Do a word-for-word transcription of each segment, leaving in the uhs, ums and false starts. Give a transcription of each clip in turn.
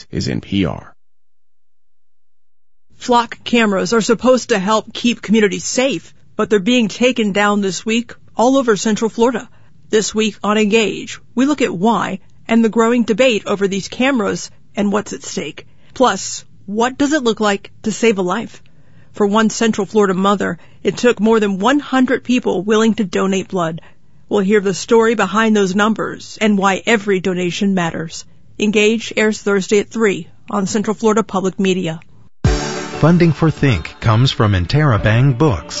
This is N P R. Flock cameras are supposed to help keep communities safe, but they're being taken down this week all over Central Florida. This week on Engage, we look at why and the growing debate over these cameras and what's at stake. Plus, what does it look like to save a life? For one Central Florida mother, it took more than one hundred people willing to donate blood. We'll hear the story behind those numbers and why every donation matters. Engage airs Thursday at three on Central Florida Public Media. Funding for Think comes from Interabang Books.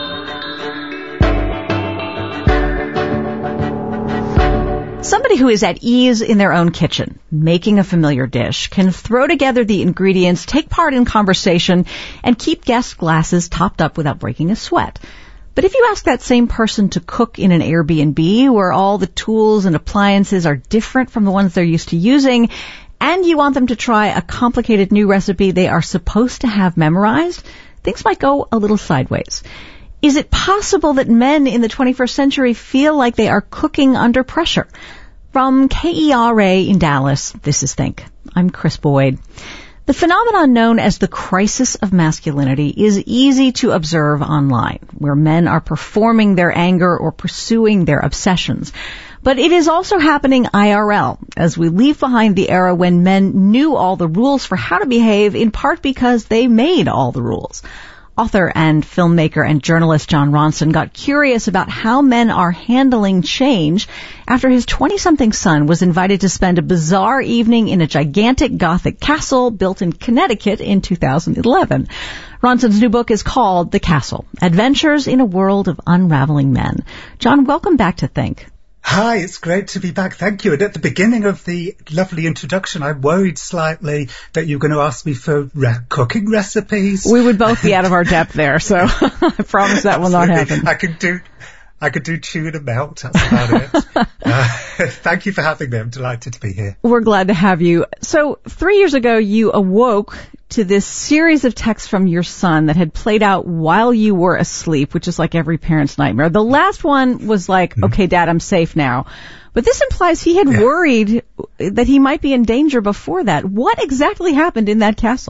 Somebody who is at ease in their own kitchen, making a familiar dish, can throw together the ingredients, take part in conversation, and keep guest glasses topped up without breaking a sweat. But if you ask that same person to cook in an Airbnb where all the tools and appliances are different from the ones they're used to using, and you want them to try a complicated new recipe they are supposed to have memorized, things might go a little sideways. Is it possible that men in the twenty-first century feel like they are cooking under pressure? From K E R A in Dallas, this is Think. I'm Chris Boyd. The phenomenon known as the crisis of masculinity is easy to observe online, where men are performing their anger or pursuing their obsessions. But it is also happening I R L, as we leave behind the era when men knew all the rules for how to behave, in part because they made all the rules. Author and filmmaker and journalist Jon Ronson got curious about how men are handling change after his twenty-something son was invited to spend a bizarre evening in a gigantic Gothic castle built in Connecticut in two thousand eleven. Ronson's new book is called The Castle, Adventures in a World of Unraveling Men. Jon, welcome back to Think. Hi, it's great to be back. Thank you. And at the beginning of the lovely introduction, I worried slightly that you were going to ask me for re- cooking recipes. We would both be out of our depth there, so I promise that will not happen. I could do, I could do tuna melt. That's about it. uh, thank you for having me. I'm delighted to be here. We're glad to have you. So three years ago, you awoke to this series of texts from your son that had played out while you were asleep, which is like every parent's nightmare. The last one was like, mm-hmm. okay, Dad, I'm safe now. But this implies he had yeah. worried that he might be in danger before that. What exactly happened in that castle?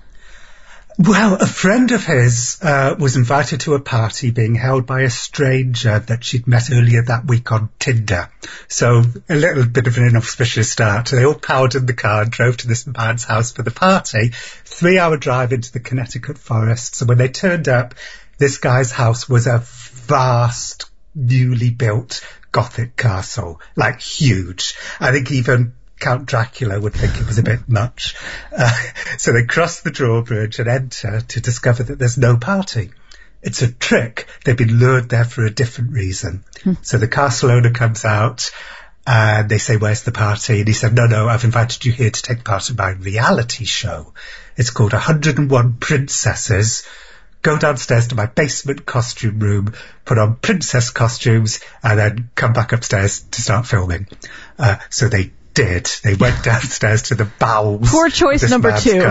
Well, a friend of his uh, was invited to a party being held by a stranger that she'd met earlier that week on Tinder. So a little bit of an inauspicious start. They all powered in the car and drove to this man's house for the party. Three-hour drive into the Connecticut forests. And when they turned up, this guy's house was a vast, newly built Gothic castle, like huge. I think even Count Dracula would think it was a bit much. Uh, so they cross the drawbridge and enter to discover that there's no party. It's a trick. They've been lured there for a different reason. Hmm. So the castle owner comes out and they say, where's the party? And he said, no, no, I've invited you here to take part in my reality show. It's called one hundred and one Princesses. Go downstairs to my basement costume room, put on princess costumes, and then come back upstairs to start filming. Uh, so they did. They went downstairs to the bowels. Poor choice number two.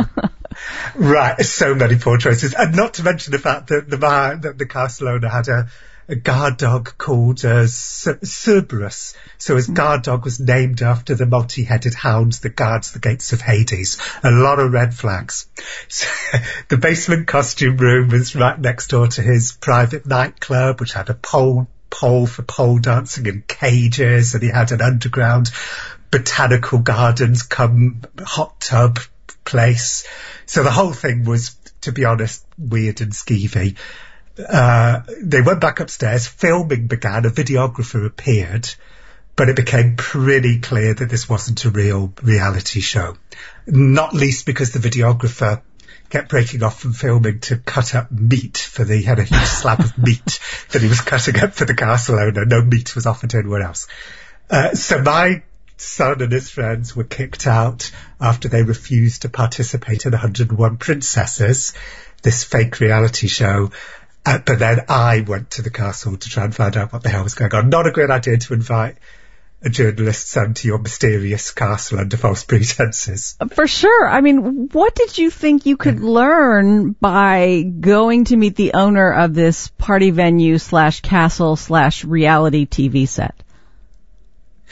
Right, so many poor choices. And not to mention the fact that the man, that the castle owner had a, a guard dog called uh, Cer- Cerberus. So his guard dog was named after the multi-headed hound that guards the gates of Hades. A lot of red flags. So, the basement costume room was right next door to his private nightclub, which had a pole pole for pole dancing in cages, and he had an underground botanical gardens cum hot tub place. So the whole thing was, to be honest, weird and skeevy. Uh, they went back upstairs, filming began, a videographer appeared, but it became pretty clear that this wasn't a real reality show. Not least because the videographer kept breaking off from filming to cut up meat for the, he had a huge slab of meat that he was cutting up for the castle owner. No meat was offered anywhere else. Uh, so my son and his friends were kicked out after they refused to participate in one hundred and one Princesses, this fake reality show. Uh, but then I went to the castle to try and find out what the hell was going on. Not a great idea to invite a journalist's son to your mysterious castle under false pretenses. For sure. I mean, what did you think you could learn by going to meet the owner of this party venue slash castle slash reality T V set?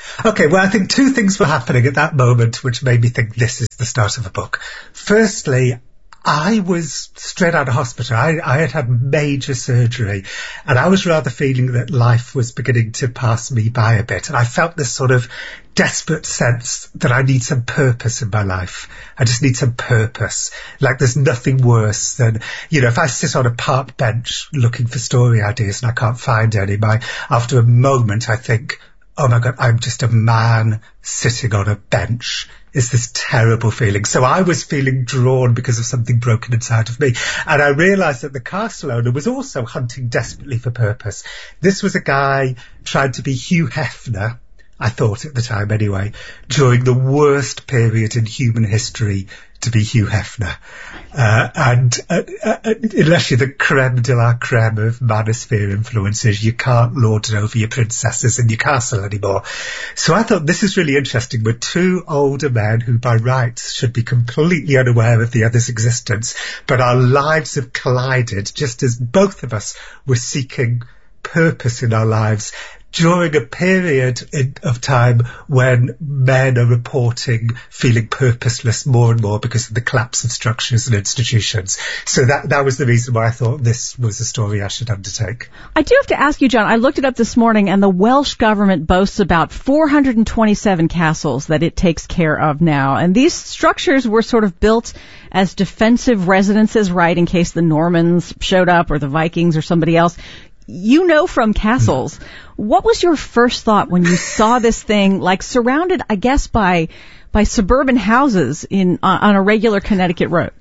Okay, well, I think two things were happening at that moment which made me think this is the start of a book. Firstly, I was straight out of hospital. I, I had had major surgery, and I was rather feeling that life was beginning to pass me by a bit. And I felt this sort of desperate sense that I need some purpose in my life. I just need some purpose. Like there's nothing worse than, you know, if I sit on a park bench looking for story ideas and I can't find any, my, after a moment I think, oh my God, I'm just a man sitting on a bench. It's this terrible feeling. So I was feeling drawn because of something broken inside of me. And I realised that the castle owner was also hunting desperately for purpose. This was a guy trying to be Hugh Hefner, I thought at the time anyway, during the worst period in human history to be Hugh Hefner. Uh, and uh, uh, unless you're the creme de la creme of manosphere influencers, you can't lord it over your princesses in your castle anymore. So I thought this is really interesting. We're two older men who by rights should be completely unaware of the other's existence, but our lives have collided just as both of us were seeking purpose in our lives during a period in, of time when men are reporting feeling purposeless more and more because of the collapse of structures and institutions. So that that was the reason why I thought this was a story I should undertake. I do have to ask you, John, I looked it up this morning, and the Welsh government boasts about four hundred twenty-seven castles that it takes care of now. And these structures were sort of built as defensive residences, right, in case the Normans showed up or the Vikings or somebody else. You know from castles. What was your first thought when you saw this thing, like surrounded, I guess, by by suburban houses in uh, on a regular Connecticut road?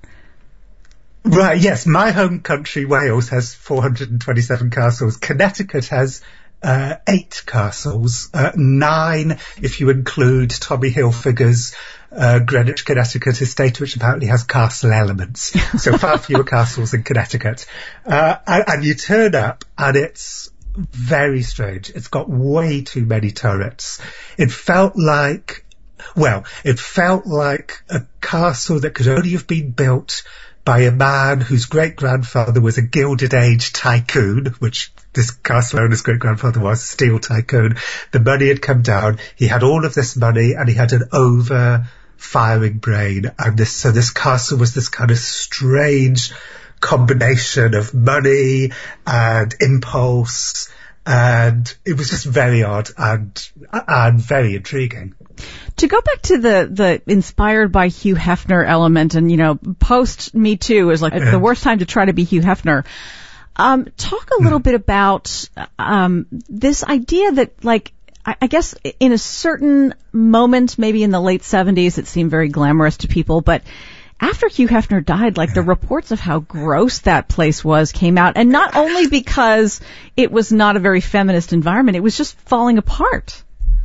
Right, yes. My home country, Wales, has four hundred twenty-seven castles. Connecticut has uh, eight castles, uh, nine if you include Tommy Hilfiger's Uh, Greenwich, Connecticut estate, which apparently has castle elements. So far fewer castles in Connecticut. Uh, and, and you turn up and it's very strange. It's got way too many turrets. It felt like, well, it felt like a castle that could only have been built by a man whose great-grandfather was a Gilded Age tycoon, which this castle owner's great-grandfather was, a steel tycoon. The money had come down. He had all of this money and he had an over firing brain, and this so this castle was this kind of strange combination of money and impulse, and it was just very odd and and very intriguing. To go back to the the inspired by Hugh Hefner element, and you know, post Me Too is like yeah. the worst time to try to be Hugh Hefner. Um, talk a little mm. bit about um, this idea that, like, I guess in a certain moment, maybe in the late seventies, it seemed very glamorous to people. But after Hugh Hefner died, like the reports of how gross that place was came out. And not only because it was not a very feminist environment, it was just falling apart.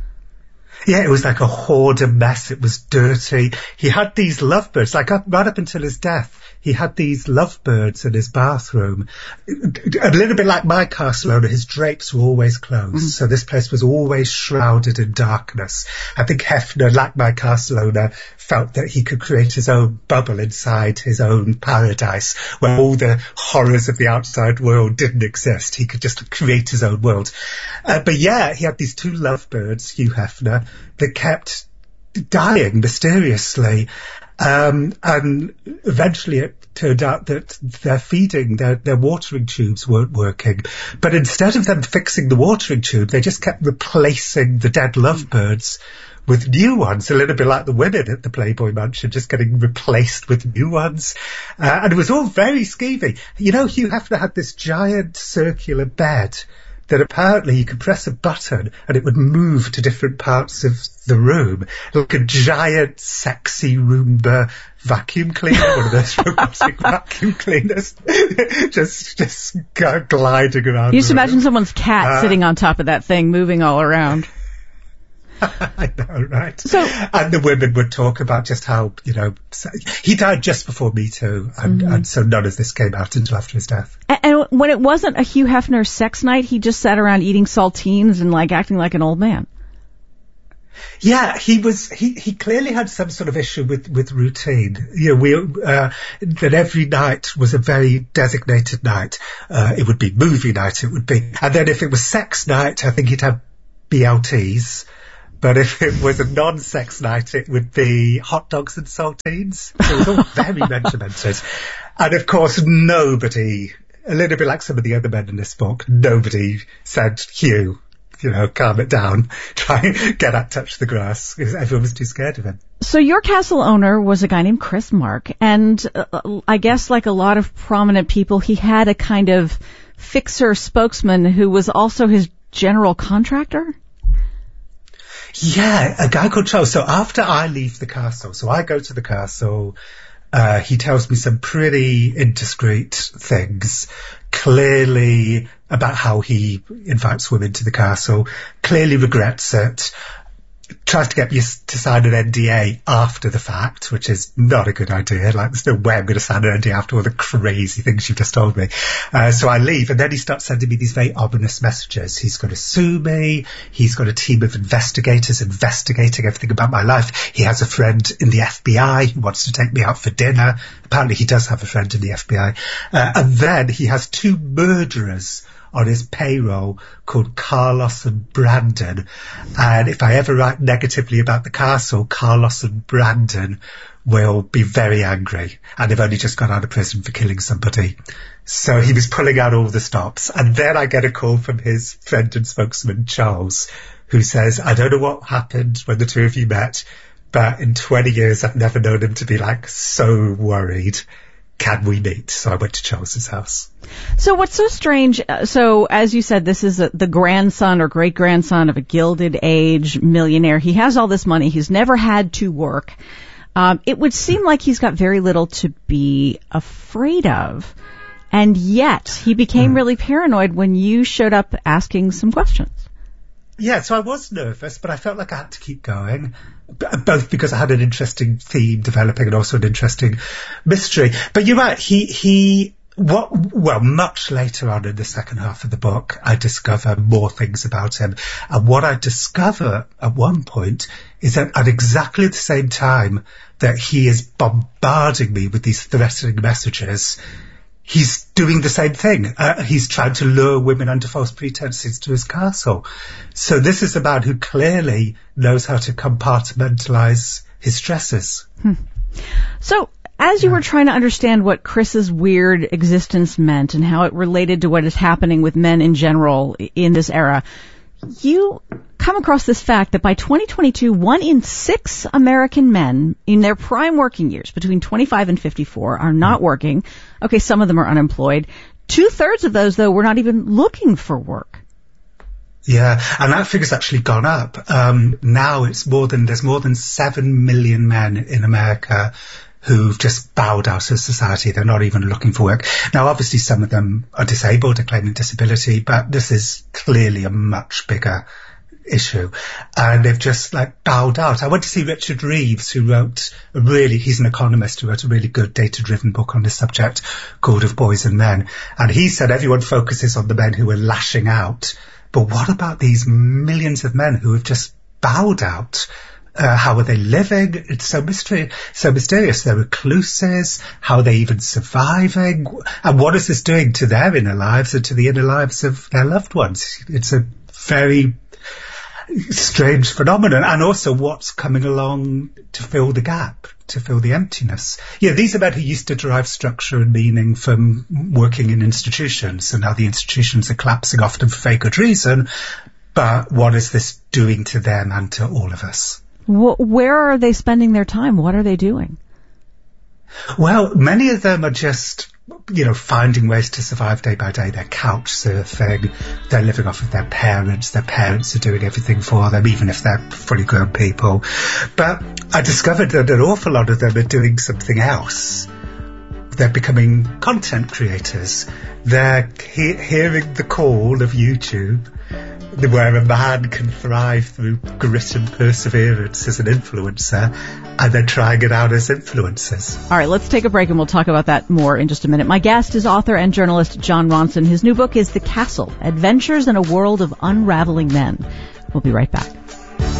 Yeah, it was like a hoarder mess. It was dirty. He had these lovebirds, like up, right up until his death. He had these lovebirds in his bathroom. A little bit like my castle owner, his drapes were always closed. Mm. So this place was always shrouded in darkness. I think Hefner, like my castle owner, felt that he could create his own bubble inside his own paradise where all the horrors of the outside world didn't exist. He could just create his own world. Uh, but yeah, he had these two lovebirds, Hugh Hefner, that kept dying mysteriously. Um, and eventually it turned out that their feeding, their, their watering tubes weren't working. But instead of them fixing the watering tube, they just kept replacing the dead lovebirds with new ones, a little bit like the women at the Playboy Mansion, just getting replaced with new ones. Uh, and it was all very skeevy. You know, Hugh Hefner had this giant circular bed that apparently you could press a button and it would move to different parts of the room, like a giant, sexy Roomba vacuum cleaner, one of those robotic vacuum cleaners, just just gliding around. You just the imagine room. someone's cat uh, sitting on top of that thing, moving all around. I know, right? So, and the women would talk about just how, you know, he died just before Me Too, and, mm-hmm. and so none of this came out until after his death. And, and when it wasn't a Hugh Hefner sex night, he just sat around eating saltines and like acting like an old man. Yeah, he was, he, he clearly had some sort of issue with, with routine. You know, we, uh, that every night was a very designated night. Uh, it would be movie night, it would be, and then if it was sex night, I think he'd have B L Ts. But if it was a non-sex night, it would be hot dogs and saltines. So it was all very regimented. And of course, nobody, a little bit like some of the other men in this book, nobody said, Hugh, you know, calm it down, try and get out, touch the grass, because everyone was too scared of him. So your castle owner was a guy named Chris Mark, and uh, I guess like a lot of prominent people, he had a kind of fixer spokesman who was also his general contractor? Yeah, a guy called Charles. So after I leave the castle, so I go to the castle, uh, he tells me some pretty indiscreet things, clearly about how he invites women to the castle, clearly regrets it, tries to get me to sign an N D A after the fact, which is not a good idea. Like, there's no way I'm going to sign an N D A after all the crazy things you've just told me. Uh, so I leave, and then he starts sending me these very ominous messages. He's going to sue me. He's got a team of investigators investigating everything about my life. He has a friend in the F B I who wants to take me out for dinner. Apparently he does have a friend in the F B I. Uh, and then he has two murderers on his payroll called Carlos and Brandon. And if I ever write negatively about the castle, Carlos and Brandon will be very angry. And they've only just got out of prison for killing somebody. So he was pulling out all the stops. And then I get a call from his friend and spokesman, Charles, who says, I don't know what happened when the two of you met, but in twenty years I've never known him to be like so worried. Can we meet? So I went to Charles's house. So what's so strange, uh, so as you said, this is a, the grandson or great-grandson of a Gilded Age millionaire. He has all this money. He's never had to work. Um, it would seem like he's got very little to be afraid of. And yet he became mm. really paranoid when you showed up asking some questions. Yeah, so I was nervous, but I felt like I had to keep going, both because I had an interesting theme developing and also an interesting mystery. But you're right, he, he, what, well, much later on in the second half of the book, I discover more things about him. And what I discover at one point is that at exactly the same time that he is bombarding me with these threatening messages, he's doing the same thing. Uh, he's trying to lure women under false pretenses to his castle. So this is a man who clearly knows how to compartmentalize his stresses. Hmm. So as you were trying to understand what Chris's weird existence meant and how it related to what is happening with men in general in this era, you come across this fact that by twenty twenty-two, one in six American men in their prime working years, between twenty-five and fifty-four, are not working. Okay, some of them are unemployed. Two-thirds of those, though, were not even looking for work. Yeah, and that figure's actually gone up. Um, now it's more than, there's more than seven million men in America who've just bowed out of society. They're not even looking for work. Now, obviously, some of them are disabled, are claiming disability, but this is clearly a much bigger issue. And they've just like bowed out. I went to see Richard Reeves, who wrote a really, he's an economist who wrote a really good data-driven book on this subject called Of Boys and Men. And he said everyone focuses on the men who are lashing out. But what about these millions of men who have just bowed out? Uh, how are they living? It's so mystery, so mysterious. They're recluses. How are they even surviving? And what is this doing to their inner lives and to the inner lives of their loved ones? It's a very strange phenomenon. And also what's coming along to fill the gap, to fill the emptiness. Yeah, these are men who used to derive structure and meaning from working in institutions. And now the institutions are collapsing, often for very good reason. But what is this doing to them and to all of us? Where are they spending their time? What are they doing? Well, many of them are just, you know, finding ways to survive day by day. They're couch surfing. They're living off of their parents. Their parents are doing everything for them, even if they're fully grown people. But I discovered that an awful lot of them are doing something else. They're becoming content creators. They're he- hearing the call of YouTube, where a man can thrive through grit and perseverance as an influencer, and then trying it out as influencers. All right, let's take a break and we'll talk about that more in just a minute. My guest is author and journalist Jon Ronson. His new book is The Castle, Adventures in a World of Unraveling Men. We'll be right back.